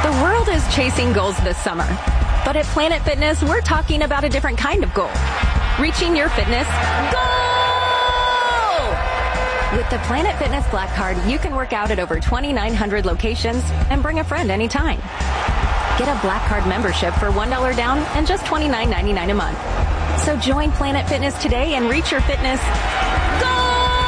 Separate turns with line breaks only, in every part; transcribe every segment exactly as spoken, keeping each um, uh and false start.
The world is chasing goals this summer. But at Planet Fitness, we're talking about a different kind of goal. Reaching your fitness goal! With the Planet Fitness Black Card, you can work out at over twenty-nine hundred locations and bring a friend anytime. Get a Black Card membership for one dollar down and just twenty-nine ninety-nine a month. So join Planet Fitness today and reach your fitness goal!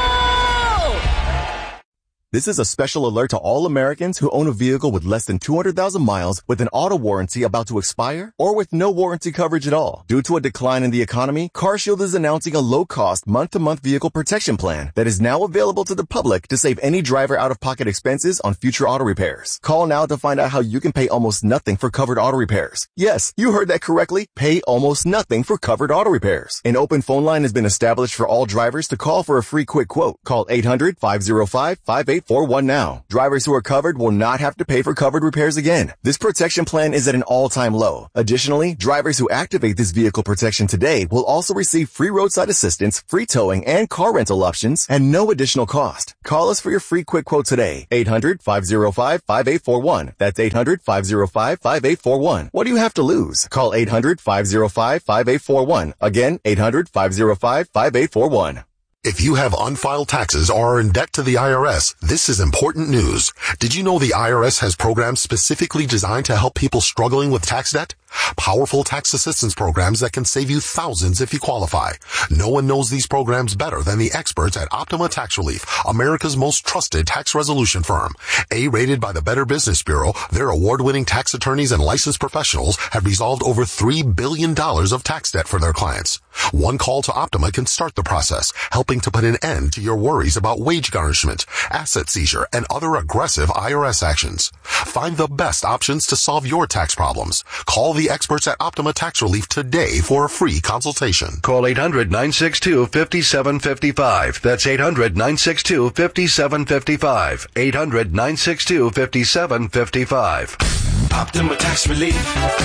This is a special alert to all Americans who own a vehicle with less than two hundred thousand miles with an auto warranty about to expire or with no warranty coverage at all. Due to a decline in the economy, CarShield is announcing a low-cost month-to-month vehicle protection plan that is now available to the public to save any driver out-of-pocket expenses on future auto repairs. Call now to find out how you can pay almost nothing for covered auto repairs. Yes, you heard that correctly. Pay almost nothing for covered auto repairs. An open phone line has been established for all drivers to call for a free quick quote. Call eight hundred, five oh five, five eight four one now. Drivers who are covered will not have to pay for covered repairs again. This protection plan is at an all-time low. Additionally, drivers who activate this vehicle protection today will also receive free roadside assistance, free towing, and car rental options at no additional cost. Call us for your free quick quote today. eight hundred, five oh five, five eight four one. That's eight hundred, five oh five, five eight four one. What do you have to lose? Call eight hundred, five oh five, five eight four one. Again, eight hundred, five oh five, five eight four one.
If you have unfiled taxes or are in debt to the I R S, this is important news. Did you know the I R S has programs specifically designed to help people struggling with tax debt? Powerful tax assistance programs that can save you thousands if you qualify. No one knows these programs better than the experts at Optima Tax Relief, America's most trusted tax resolution firm. A-rated by the Better Business Bureau, their award-winning tax attorneys and licensed professionals have resolved over three billion dollars of tax debt for their clients. One call to Optima can start the process, helping to put an end to your worries about wage garnishment, asset seizure, and other aggressive I R S actions. Find the best options to solve your tax problems. Call the experts at Optima Tax Relief today for a free consultation.
Call eight hundred, nine six two, five seven five five. That's eight hundred, nine six two, five seven five five. eight hundred, nine six two, five seven five five.
Optima Tax Relief.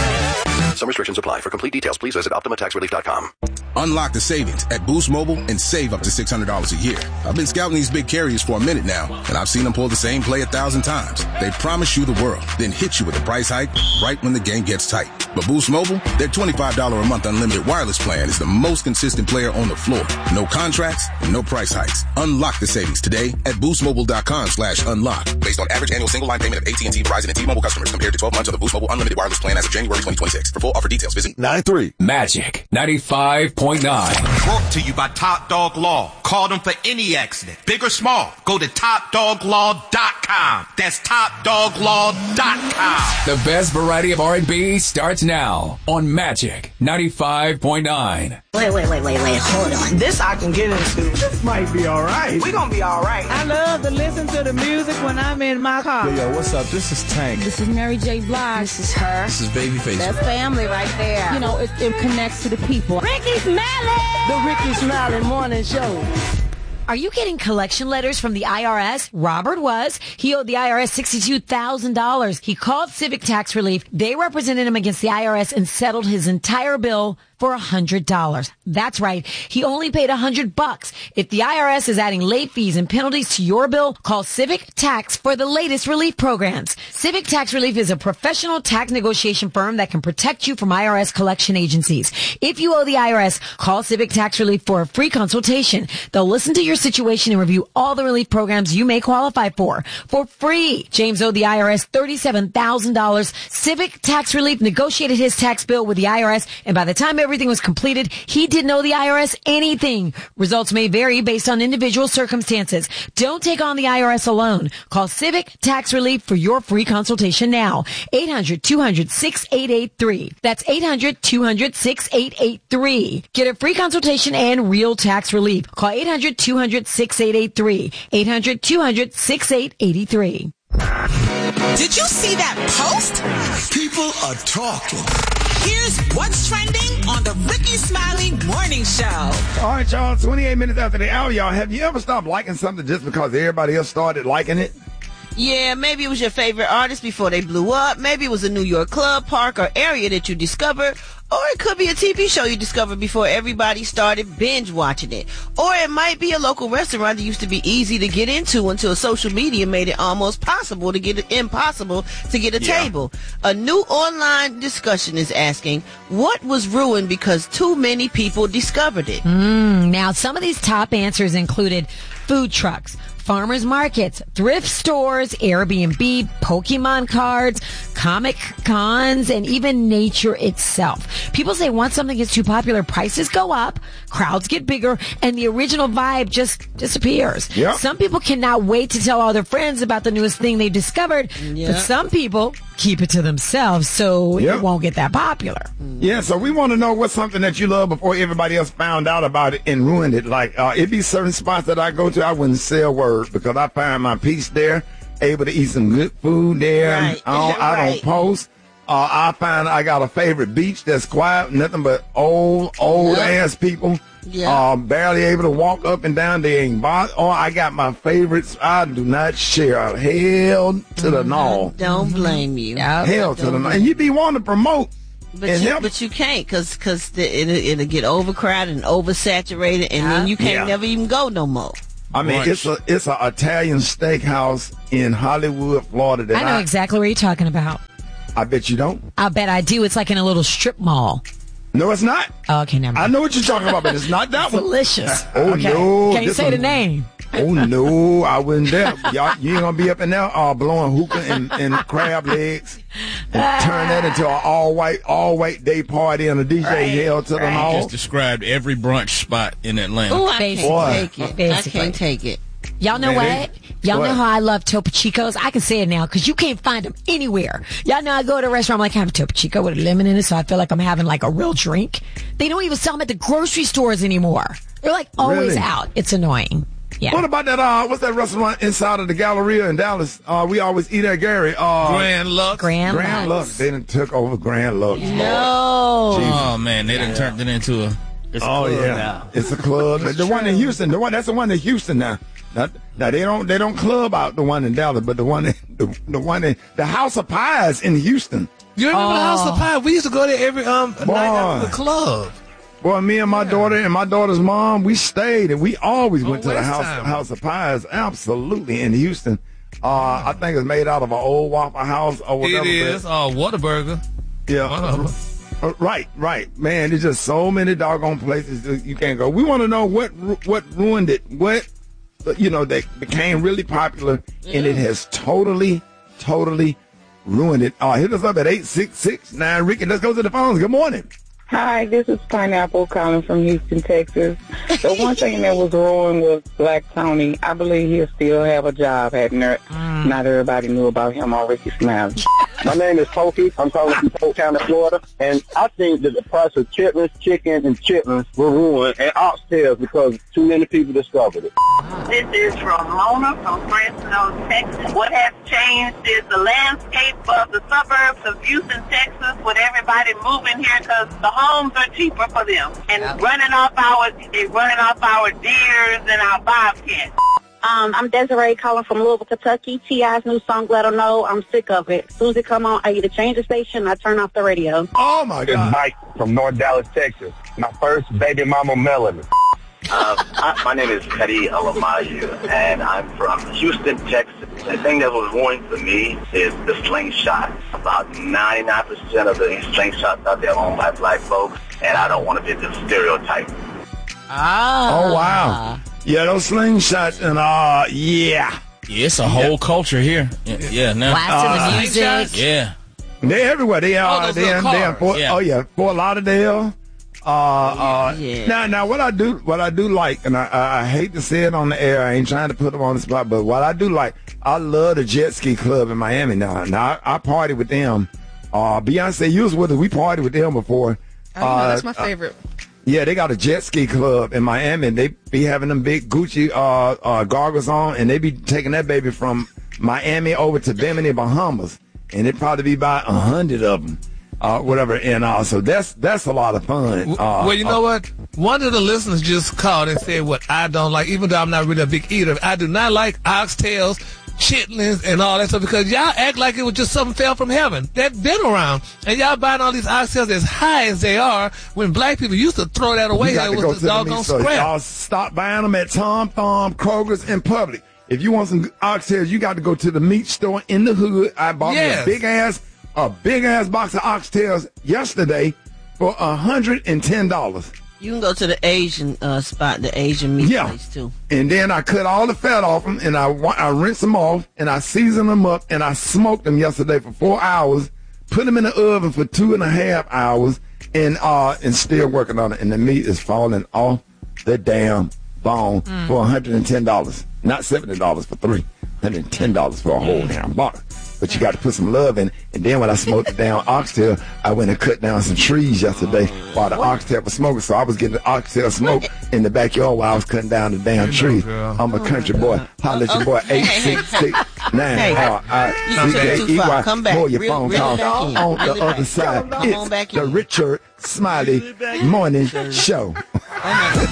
Some restrictions apply. For complete details, please visit Optima Tax Relief dot com.
Unlock the savings at Boost Mobile and save up to six hundred dollars a year. I've been scouting these big carriers for a minute now, and I've seen them pull the same play a thousand times. They promise you the world, then hit you with a price hike right when the game gets tight. But Boost Mobile, their twenty-five dollars a month unlimited wireless plan is the most consistent player on the floor. No contracts and no price hikes. Unlock the savings today at boostmobile.com slash unlock. Based on average annual single line payment of A T and T, Verizon, and T-Mobile customers compared to twelve months of the Boost Mobile unlimited wireless plan as of January twenty twenty-six. For full offer details, visit
nine three.
Magic ninety-five point nine.
Brought to you by Top Dog Law. Call them for any accident, big or small. Go to top dog law dot com. That's top dog law dot com.
The best variety of R and B starts now on Magic ninety-five point nine.
Wait, wait, wait, wait, wait, hold on. This I can get into.
This might be all right.
We gonna be all right.
I love to listen to the music when I'm in my car.
Yo, yo, what's up? This is Tank.
This is Mary J. Blige.
This is her.
This is Babyface.
That's family right there. You know, it, it connects to the people.
Ricky Smiley!
The Ricky Smiley Morning Show.
Are you getting collection letters from the I R S? Robert was. He owed the I R S sixty-two thousand dollars. He called Civic Tax Relief. They represented him against the I R S and settled his entire bill for one hundred dollars. That's right. He only paid one hundred bucks. If the I R S is adding late fees and penalties to your bill, call Civic Tax for the latest relief programs. Civic Tax Relief is a professional tax negotiation firm that can protect you from I R S collection agencies. If you owe the I R S, call Civic Tax Relief for a free consultation. They'll listen to your situation and review all the relief programs you may qualify for for free. James owed the I R S thirty-seven thousand dollars. Civic Tax Relief negotiated his tax bill with the I R S, and by the time everything was completed, he didn't owe the I R S anything. Results may vary based on individual circumstances. Don't take on the I R S alone. Call Civic Tax Relief for your free consultation now. eight hundred, two hundred, six eight eight three. That's eight hundred, two hundred, six eight eight three. Get a free consultation and real tax relief. Call eight hundred, two hundred, six eight eight three. eight hundred, two hundred, six eight eight three.
Did you see that post?
People are talking.
Here's what's trending on the Ricky Smiley Morning Show.
All right, y'all, twenty-eight minutes after the hour, y'all. Have you ever stopped liking something just because everybody else started liking it?
Yeah, maybe it was your favorite artist before they blew up. Maybe it was a New York club, park, or area that you discovered. Or it could be a T V show you discovered before everybody started binge watching it. Or it might be a local restaurant that used to be easy to get into until social media made it almost possible to get it impossible to get a yeah. table. A new online discussion is asking, what was ruined because too many people discovered it?
Mm, now, some of these top answers included food trucks, farmers markets, thrift stores, Airbnb, Pokemon cards, Comic Cons, and even nature itself. People say once something gets too popular, prices go up, crowds get bigger, and the original vibe just disappears.
Yep.
Some people cannot wait to tell all their friends about the newest thing they've discovered, yep. but some people keep it to themselves so yep. it won't get that popular.
Yeah, so we want to know what's something that you love before everybody else found out about it and ruined it. Like, uh, it'd be certain spots that I go to, I wouldn't say a word because I find my peace there, able to eat some good food there.
Right.
I, don't, I
right.
don't post. Uh, I find I got a favorite beach that's quiet, nothing but old, old yep. ass people.
Yeah.
Uh, barely able to walk up and down. They ain't bought. Oh, I got my favorites. I do not share. Hell to mm-hmm. the no.
Don't blame you.
Yep. Hell to the no. And you be wanting to promote.
But you, help. but you can't because cause it'll, it'll get overcrowded and oversaturated, and yeah. then you can't yeah. never even go no more.
I mean,
Lunch.
it's a it's an Italian steakhouse in Hollywood, Florida. That
I know
I,
exactly what you're talking about.
I bet you don't.
I bet I do. It's like in a little strip mall.
No, it's not.
Oh, okay, never mind.
I know what you're talking about, but it's not that
it's
one.
Delicious.
Oh,
okay.
no.
Can't say
one,
the name.
Oh, no. I wouldn't dare. Y'all, you ain't going to be up in there uh, blowing hookah and, and crab legs and turn that into an all-white all white day party and a D J right, hell to right. them all.
You just described every brunch spot in Atlanta.
Oh, I can't
Boy.
take it. Basically. I can't take it.
Y'all know
Man,
what? Y'all
what?
know how I love Topo Chicos? I can say it now because you can't find them anywhere. Y'all know I go to a restaurant, I'm like, I have a Topo Chico with a lemon in it, so I feel like I'm having like a real drink. They don't even sell them at the grocery stores anymore. They're like always
Really?
out. It's annoying. Yeah.
What about that, uh, what's that restaurant inside of the Galleria in Dallas? Uh, we always eat at Gary. Uh,
Grand Lux.
Grand,
Grand Lux. They done took over Grand Lux.
No.
Oh, man, they done yeah. turned it into a...
It's oh, a yeah. Now. It's a club. The one in Houston, the one, that's the one in Houston now. Now, now they don't they don't club out the one in Dallas, but the one in, the, the one in the House of Pies in Houston.
You remember
oh.
the House of Pies? We used to go there every um
Boy.
night after the club.
Boy, me and my yeah. daughter and my daughter's mom, we stayed and we always went
oh,
to the House
time.
House of Pies. Absolutely in Houston. Uh, I think it's made out of an old Waffle House or whatever.
It is. Oh, Whataburger.
Yeah. Uh, right, right, man. There's just so many doggone places that you can't go. We want to know what what ruined it. What you know that became really popular and it has totally, totally ruined it. Uh, hit us up at eight six six nine Ricky. Let's go to the phones. Good morning.
Hi, this is Pineapple calling from Houston, Texas. The one thing that was ruined was Black Tony. I believe he'll still have a job, hadn't there? Mm. Not everybody knew about him on Ricky Smiley.
My name is Pokey. I'm calling from Polk County, Florida. And I think that the price of chitlins, chicken, and chitlins were ruined and oxtails because too many people discovered it.
This is Ramona from Fresno, Texas. What has changed is the landscape of the suburbs of Houston, Texas, with everybody moving here because the homes are cheaper for them. And yeah. running off our running off our deers and our bobcats.
Um, I'm Desiree calling from Louisville, Kentucky. T I's new song, Let 'Em Know. I'm sick of it. As soon as it come on, I either change the station or I turn off the radio.
Oh, my God.
It's Mike from North Dallas, Texas. My first baby mama, Melanie.
Uh, I, my name is Teddy Alamaju, and I'm from Houston, Texas. The thing that was ruined for me is the slingshot. About ninety-nine percent of the slingshots out there are owned by black folks, and I don't want to be the stereotype.
Ah.
Oh, wow. Yeah, those slingshots and, uh, yeah.
Yeah, it's a whole yeah. culture here. Yeah, yeah now.
Blasting
uh,
the music.
Yeah.
They're everywhere. They are.
Oh,
they're, they're Fort, yeah. Oh, yeah. Fort Lauderdale. Uh, uh, yeah. Now, now, what I do, what I do like, and I, I, I hate to say it on the air. I ain't trying to put them on the spot, but what I do like, I love the jet ski club in Miami now. Now, I, I party with them. Uh, Beyonce, you was with us. We partied with them before.
Oh, uh, that's my favorite.
Uh, yeah, they got a jet ski club in Miami, and they be having them big Gucci uh, uh, goggles on, and they be taking that baby from Miami over to Bimini, Bahamas, and it probably be about a hundred of them. Uh, whatever, and uh, so that's that's a lot of fun. Uh,
well, you know uh, what? One of the listeners just called and said what I don't like, even though I'm not really a big eater. I do not like oxtails, chitlins and all that stuff because y'all act like it was just something fell from heaven. That been around. And y'all buying all these oxtails as high as they are when black people used to throw that away. That was the doggone
so
scrap.
Y'all stop buying them at Tom Thumb, Kroger's, and Publix. If you want some oxtails, you got to go to the meat store in the hood. I bought
Yes.
me a big ass, a big ass box of oxtails yesterday for a hundred and ten dollars.
You can go to the Asian uh, spot, the Asian meat
Yeah.
place too.
And then I cut all the fat off them, and I wa- I rinse them off, and I season them up, and I smoked them yesterday for four hours. Put them in the oven for two and a half hours, and uh and still working on it. And the meat is falling off the damn bone
Mm.
for one hundred and ten dollars, not seventy dollars for three, one hundred and ten dollars for a whole damn box. But you got to put some love in. And then when I smoked the damn oxtail, I went and cut down some trees yesterday while the oxtail was smoking. So I was getting the oxtail smoke in the backyard while I was cutting down the damn tree. I'm a country boy. Holla at your boy, eight six six nine
Hey,
R I
you took it too far. Come back.
More your
Reel-
phone
reel
call
it back in.
on
Reel
the
it
other
back.
side.
Come on
It's
back
the
in.
Richard Smiley Morning Show.